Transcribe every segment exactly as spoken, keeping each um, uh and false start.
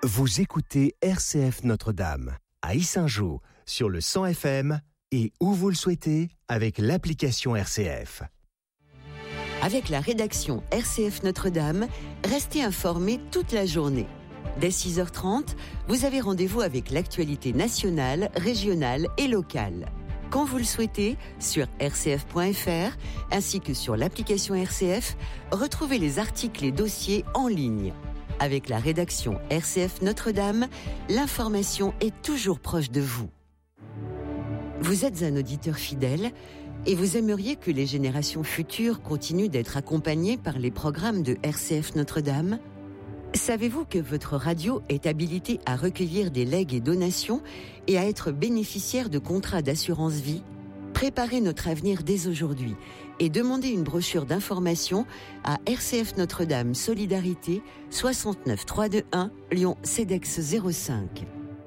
Vous écoutez R C F Notre-Dame, à Yssingeaux, sur le cent F M et où vous le souhaitez, avec l'application R C F. Avec la rédaction R C F Notre-Dame, restez informés toute la journée. Dès six heures trente, vous avez rendez-vous avec l'actualité nationale, régionale et locale. Quand vous le souhaitez, sur r c f point f r, ainsi que sur l'application R C F, retrouvez les articles et dossiers en ligne. Avec la rédaction R C F Notre-Dame, l'information est toujours proche de vous. Vous êtes un auditeur fidèle et vous aimeriez que les générations futures continuent d'être accompagnées par les programmes de R C F Notre-Dame ? Savez-vous que votre radio est habilitée à recueillir des legs et donations et à être bénéficiaire de contrats d'assurance vie ? Préparez notre avenir dès aujourd'hui et demandez une brochure d'information à R C F Notre-Dame Solidarité soixante-neuf trois cent vingt-et-un Lyon CEDEX zéro cinq.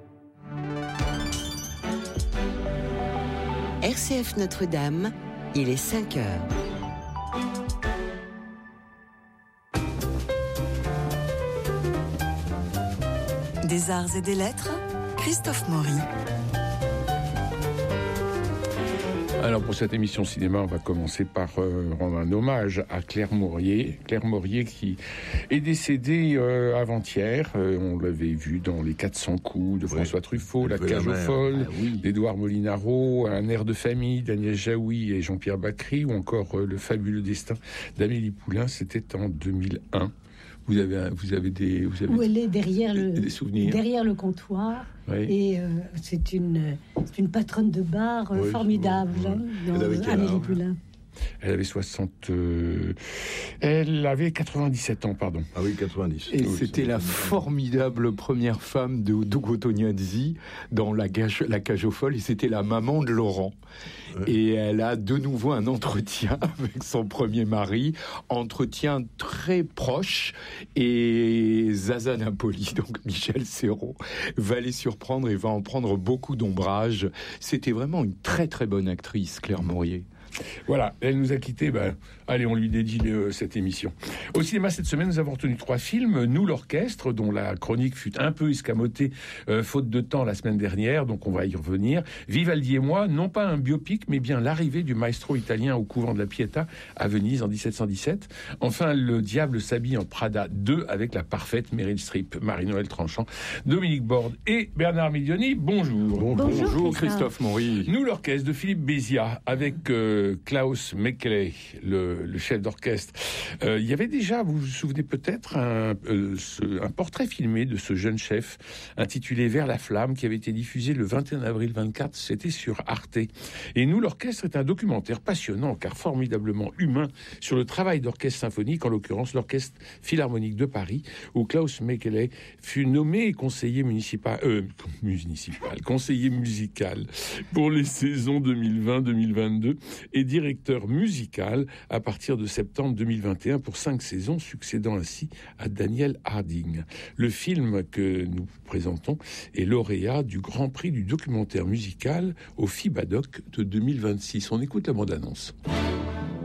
R C F Notre-Dame, il est cinq heures. Des arts et des lettres, Christophe Maury. Alors pour cette émission cinéma, on va commencer par euh, rendre un hommage à Claire Maurier. Claire Maurier qui est décédée euh, avant-hier. Euh, on l'avait vu dans Les quatre cents coups de François ouais. Truffaut, La cage aux folles, ah, oui. d'Édouard Molinaro, Un air de famille d'Agnès Jaoui et Jean-Pierre Bacry, ou encore euh, Le fabuleux destin d'Amélie Poulain. C'était en deux mille un. Vous avez, vous avez des, vous avez où elle est derrière le, des souvenirs. derrière le comptoir. Oui. Et euh, c'est une, c'est une patronne de bar euh, oui, formidable, oui. hein, dans, Amélie Poulain. Elle avait soixante... Euh, elle avait quatre-vingt-dix-sept ans, pardon. Ah oui, quatre-vingt-dix. Et oui, c'était la formidable première femme de Ugo Tognazzi dans la cage, la cage aux folles, et c'était la maman de Laurent. Ouais. Et elle a de nouveau un entretien avec son premier mari, entretien très proche, et Zaza Napoli, donc Michel Serrault, va les surprendre et va en prendre beaucoup d'ombrage. C'était vraiment une très très bonne actrice, Claire Maurier. Voilà, elle nous a quittés, ben, allez, on lui dédie euh, cette émission. Au cinéma, cette semaine, nous avons retenu trois films. Nous, l'orchestre, dont la chronique fut un peu escamotée, euh, faute de temps la semaine dernière, donc on va y revenir. Vivaldi et moi, non pas un biopic, mais bien l'arrivée du maestro italien au couvent de la Pietà à Venise en dix-sept cent dix-sept. Enfin, Le diable s'habille en Prada deux avec la parfaite Meryl Streep, Marie-Noël Tranchant, Dominique Borde et Bernard Miglioni. Bonjour. Bonjour, Bonjour, Bonjour Christophe Maury. Nous, l'orchestre de Philippe Béziat avec... Euh, Klaus Mekele, le, le chef d'orchestre. Euh, il y avait déjà, vous vous souvenez peut-être, un, euh, ce, un portrait filmé de ce jeune chef intitulé Vers la flamme, qui avait été diffusé le vingt et un avril vingt-quatre, c'était sur Arte. Et Nous, l'orchestre est un documentaire passionnant, car formidablement humain, sur le travail d'orchestre symphonique, en l'occurrence l'Orchestre Philharmonique de Paris, où Klaus Mekele fut nommé conseiller municipal, euh, municipal, conseiller musical pour les saisons deux mille vingt deux mille vingt-deux, et directeur musical à partir de septembre deux mille vingt et un pour cinq saisons, succédant ainsi à Daniel Harding. Le film que nous présentons est lauréat du Grand Prix du documentaire musical au FIBADOC de deux mille vingt-six. On écoute la bande-annonce.